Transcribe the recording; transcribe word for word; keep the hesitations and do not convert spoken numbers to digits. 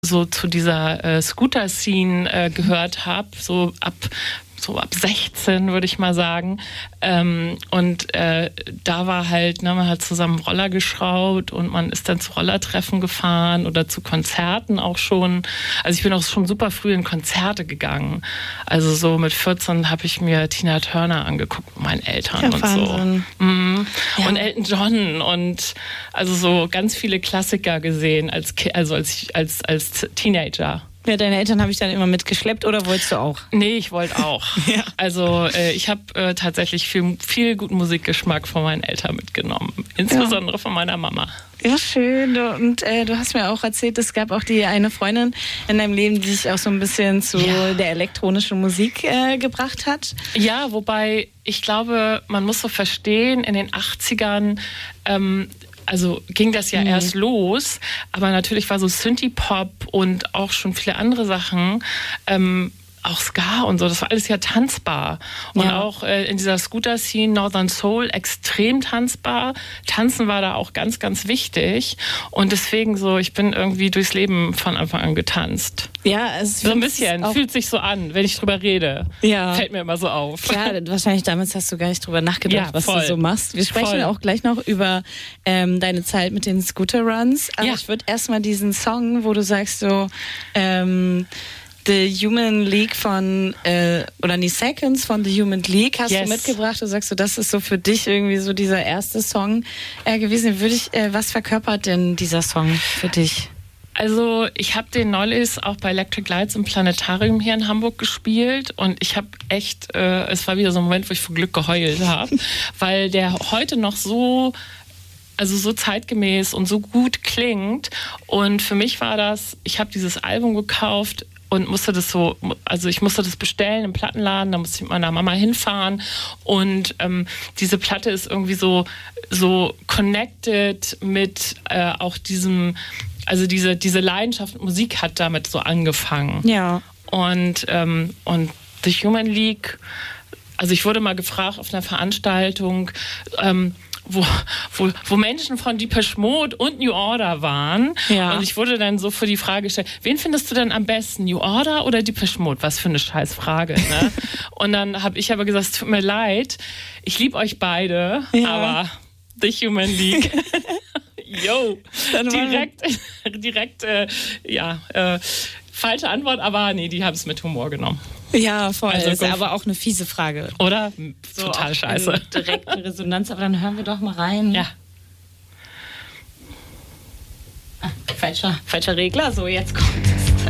so zu dieser äh, Scooter-Scene äh, gehört habe, so ab so ab sechzehn, würde ich mal sagen. Ähm, und äh, da war halt, ne, man hat zusammen Roller geschraubt und man ist dann zu Rollertreffen gefahren oder zu Konzerten auch schon. Also ich bin auch schon super früh in Konzerte gegangen. Also so mit vierzehn habe ich mir Tina Turner angeguckt mit meinen Eltern ja, und Wahnsinn. so. Mhm. Ja. Und Elton John und also so ganz viele Klassiker gesehen als Ki- also als als als Teenager. Ja, deine Eltern habe ich dann immer mitgeschleppt oder wolltest du auch? Nee, ich wollte auch. Ja. Also äh, ich habe äh, tatsächlich viel, viel guten Musikgeschmack von meinen Eltern mitgenommen. Insbesondere ja. von meiner Mama. Ja, schön. Du, und äh, du hast mir auch erzählt, es gab auch die eine Freundin in deinem Leben, die sich auch so ein bisschen zu ja. der elektronischen Musik äh, gebracht hat. Ja, wobei ich glaube, man muss so verstehen, in den achtzigern ähm, also ging das ja mhm. erst los, aber natürlich war so Synthie-Pop und auch schon viele andere Sachen, ähm, auch Ska und so, das war alles ja tanzbar. Und ja. auch äh, in dieser Scooter-Scene Northern Soul extrem tanzbar. Tanzen war da auch ganz, ganz wichtig. Und deswegen so, ich bin irgendwie durchs Leben von Anfang an getanzt. Ja, es so ein bisschen, fühlt sich so an, wenn ich drüber rede. Ja. Fällt mir immer so auf. Klar, wahrscheinlich damals hast du gar nicht drüber nachgedacht, ja, was voll. du so machst. Wir sprechen voll. auch gleich noch über ähm, deine Zeit mit den Scooter-Runs. Aber ja. ich würde erstmal diesen Song, wo du sagst so, ähm, The Human League von, äh, oder die Seconds von The Human League hast yes. du mitgebracht. Du sagst so, das ist so für dich irgendwie so dieser erste Song äh, gewesen. Würde ich, äh, was verkörpert denn dieser Song für dich? Also ich habe den neulich auch bei Electric Lights im Planetarium hier in Hamburg gespielt und ich habe echt, äh, es war wieder so ein Moment, wo ich vor Glück geheult habe, weil der heute noch so also so zeitgemäß und so gut klingt. Und für mich war das, ich habe dieses Album gekauft und musste das so, also ich musste das bestellen im Plattenladen, da musste ich mit meiner Mama hinfahren und ähm, diese Platte ist irgendwie so, so connected mit äh, auch diesem, also diese, diese Leidenschaft und Musik hat damit so angefangen. Ja. Und, ähm, und The Human League, also ich wurde mal gefragt auf einer Veranstaltung, ähm, Wo, wo, wo Menschen von Depeche Mode und New Order waren. Ja. Und ich wurde dann so für die Frage gestellt, wen findest du denn am besten, New Order oder Depeche Mode? Was für eine scheiß Frage. Ne? Und dann habe ich aber gesagt, es tut mir leid, ich liebe euch beide, ja. aber The Human League. Yo, direkt, direkt äh, ja, äh, falsche Antwort, aber nee, die haben es mit Humor genommen. Ja, voll. Also, ist aber auch eine fiese Frage. Oder? So total scheiße. Direkte Resonanz, aber dann hören wir doch mal rein. Ja. Ah, falscher, falscher Regler, so jetzt kommt es.